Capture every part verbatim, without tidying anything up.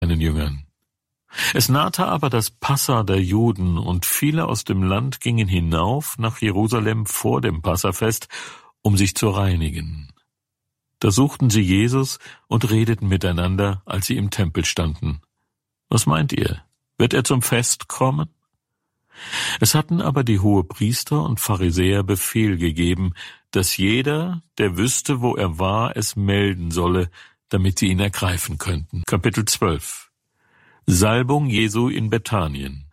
seinen Jüngern. Es nahte aber das Passa der Juden, und viele aus dem Land gingen hinauf nach Jerusalem vor dem Passafest, um sich zu reinigen. Da suchten sie Jesus und redeten miteinander, als sie im Tempel standen. Was meint ihr? Wird er zum Fest kommen? Es hatten aber die Hohepriester und Pharisäer Befehl gegeben, dass jeder, der wüsste, wo er war, es melden solle, damit sie ihn ergreifen könnten. Kapitel zwölf. Salbung Jesu in Bethanien.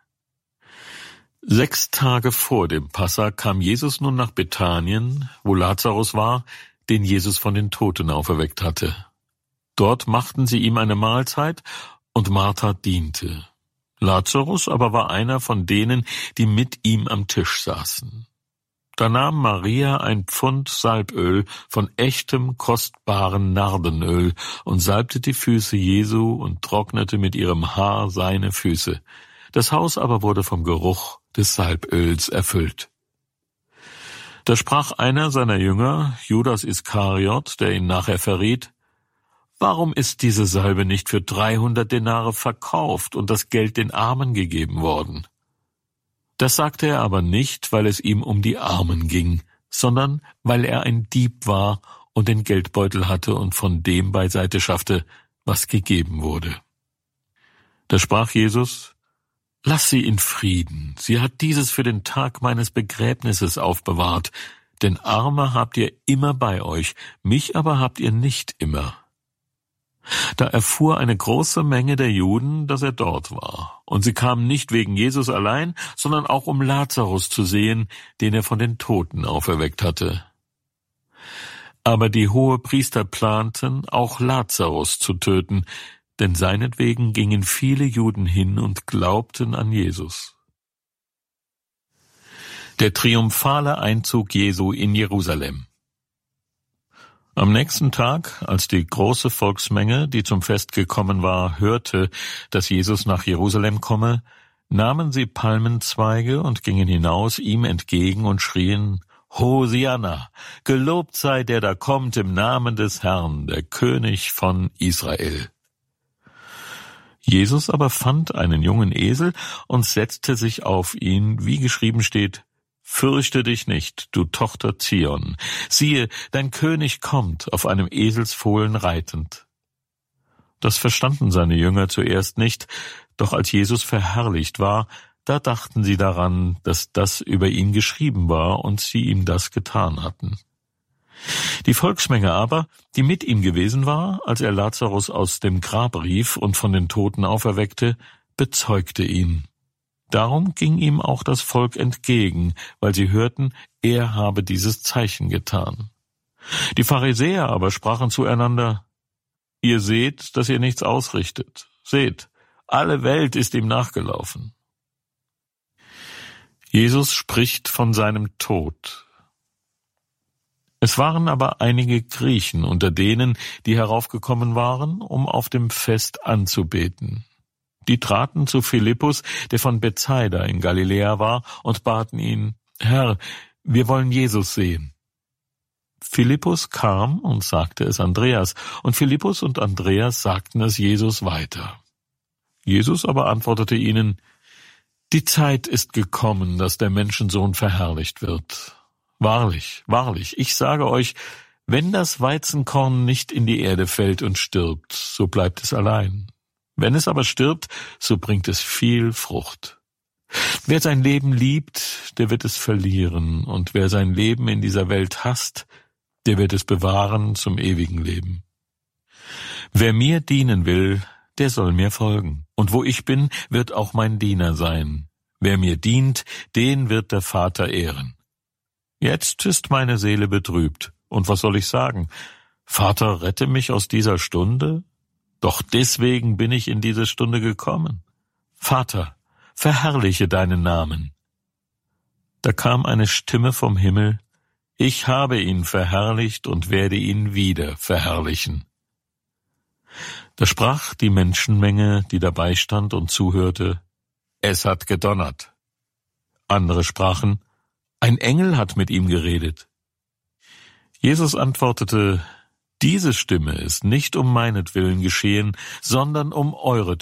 Sechs Tage vor dem Passa kam Jesus nun nach Bethanien, wo Lazarus war, den Jesus von den Toten auferweckt hatte. Dort machten sie ihm eine Mahlzeit, und Martha diente. Lazarus aber war einer von denen, die mit ihm am Tisch saßen. Da nahm Maria ein Pfund Salböl von echtem, kostbaren Nardenöl und salbte die Füße Jesu und trocknete mit ihrem Haar seine Füße. Das Haus aber wurde vom Geruch des Salböls erfüllt. Da sprach einer seiner Jünger, Judas Iskariot, der ihn nachher verriet: Warum ist diese Salbe nicht für dreihundert Denare verkauft und das Geld den Armen gegeben worden? Das sagte er aber nicht, weil es ihm um die Armen ging, sondern weil er ein Dieb war und den Geldbeutel hatte und von dem beiseite schaffte, was gegeben wurde. Da sprach Jesus: Lass sie in Frieden, sie hat dieses für den Tag meines Begräbnisses aufbewahrt, denn Arme habt ihr immer bei euch, mich aber habt ihr nicht immer. Da erfuhr eine große Menge der Juden, dass er dort war, und sie kamen nicht wegen Jesus allein, sondern auch um Lazarus zu sehen, den er von den Toten auferweckt hatte. Aber die Hohepriester planten, auch Lazarus zu töten, denn seinetwegen gingen viele Juden hin und glaubten an Jesus. Der triumphale Einzug Jesu in Jerusalem. Am nächsten Tag, als die große Volksmenge, die zum Fest gekommen war, hörte, dass Jesus nach Jerusalem komme, nahmen sie Palmenzweige und gingen hinaus ihm entgegen und schrien: Hosianna, gelobt sei der da kommt im Namen des Herrn, der König von Israel. Jesus aber fand einen jungen Esel und setzte sich auf ihn, wie geschrieben steht: Fürchte dich nicht, du Tochter Zion. Siehe, dein König kommt, auf einem Eselsfohlen reitend. Das verstanden seine Jünger zuerst nicht, doch als Jesus verherrlicht war, da dachten sie daran, dass das über ihn geschrieben war und sie ihm das getan hatten. Die Volksmenge aber, die mit ihm gewesen war, als er Lazarus aus dem Grab rief und von den Toten auferweckte, bezeugte ihn. Darum ging ihm auch das Volk entgegen, weil sie hörten, er habe dieses Zeichen getan. Die Pharisäer aber sprachen zueinander: Ihr seht, dass ihr nichts ausrichtet. Seht, alle Welt ist ihm nachgelaufen. Jesus spricht von seinem Tod. Es waren aber einige Griechen unter denen, die heraufgekommen waren, um auf dem Fest anzubeten. Die traten zu Philippus, der von Bethsaida in Galiläa war, und baten ihn: Herr, wir wollen Jesus sehen. Philippus kam und sagte es Andreas, und Philippus und Andreas sagten es Jesus weiter. Jesus aber antwortete ihnen: Die Zeit ist gekommen, dass der Menschensohn verherrlicht wird. Wahrlich, wahrlich, ich sage euch, wenn das Weizenkorn nicht in die Erde fällt und stirbt, so bleibt es allein. Wenn es aber stirbt, so bringt es viel Frucht. Wer sein Leben liebt, der wird es verlieren, und wer sein Leben in dieser Welt hasst, der wird es bewahren zum ewigen Leben. Wer mir dienen will, der soll mir folgen, und wo ich bin, wird auch mein Diener sein. Wer mir dient, den wird der Vater ehren. Jetzt ist meine Seele betrübt, und was soll ich sagen? Vater, rette mich aus dieser Stunde? Doch deswegen bin ich in diese Stunde gekommen. Vater, verherrliche deinen Namen. Da kam eine Stimme vom Himmel: Ich habe ihn verherrlicht und werde ihn wieder verherrlichen. Da sprach die Menschenmenge, die dabei stand und zuhörte: Es hat gedonnert. Andere sprachen: Ein Engel hat mit ihm geredet. Jesus antwortete: Diese Stimme ist nicht um meinetwillen geschehen, sondern um euretwillen.